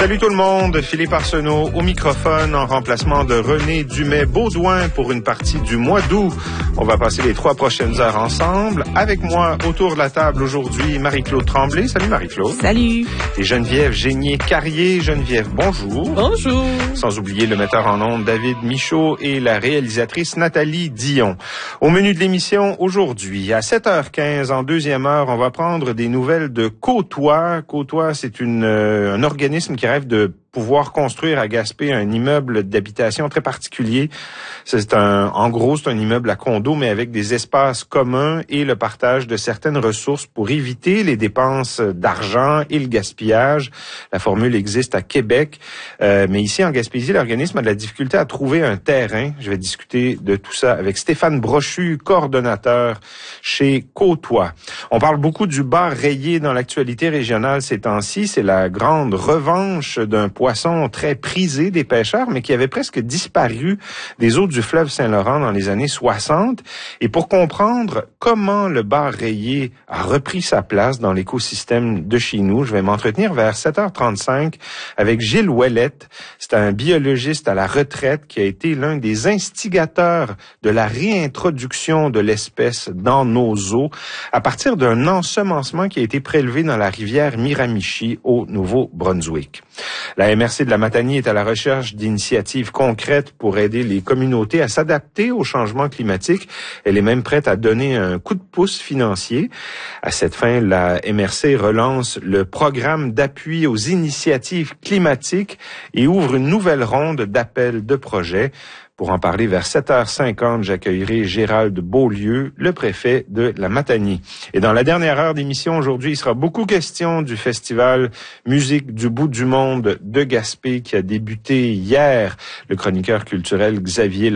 Salut tout le monde, Philippe Arsenault au microphone en remplacement de René Dumais-Baudouin pour une partie du mois d'août. On va passer les 3 prochaines heures ensemble. Avec moi, autour de la table aujourd'hui, Marie-Claude Tremblay. Salut Marie-Claude. Salut. Et Geneviève Génier-Carrier. Geneviève, bonjour. Bonjour. Sans oublier le metteur en ondes David Michaud et la réalisatrice Nathalie Dion. Au menu de l'émission aujourd'hui, à 7h15, en deuxième heure, on va prendre des nouvelles de Côtois. Côtois, c'est un organisme qui rêve de pouvoir construire à Gaspé un immeuble d'habitation très particulier. En gros, c'est un immeuble à condo, mais avec des espaces communs et le partage de certaines ressources pour éviter les dépenses d'argent et le gaspillage. La formule existe à Québec, mais ici en Gaspésie, l'organisme a de la difficulté à trouver un terrain. Je vais discuter de tout ça avec Stéphane Brochu, coordonnateur chez Côtois. On parle beaucoup du bar rayé dans l'actualité régionale ces temps-ci. C'est la grande revanche d'un poisson très prisé des pêcheurs, mais qui avait presque disparu des eaux du fleuve Saint-Laurent dans les années 60. Et pour comprendre comment le bar rayé a repris sa place dans l'écosystème de chez nous, je vais m'entretenir vers 7h35 avec Gilles Ouellette. C'est un biologiste à la retraite qui a été l'un des instigateurs de la réintroduction de l'espèce dans nos eaux à partir d'un ensemencement qui a été prélevé dans la rivière Miramichi au Nouveau-Brunswick. La MRC de la Matanie est à la recherche d'initiatives concrètes pour aider les communautés à s'adapter au changement climatique. Elle est même prête à donner un coup de pouce financier. À cette fin, la MRC relance le programme d'appui aux initiatives climatiques et ouvre une nouvelle ronde d'appels de projets. Pour en parler vers 7h50, j'accueillerai Gérald Beaulieu, le préfet de la Matanie. Et dans la dernière heure d'émission aujourd'hui, il sera beaucoup question du festival Musique du bout du monde de Gaspé qui a débuté hier. Le chroniqueur culturel Xavier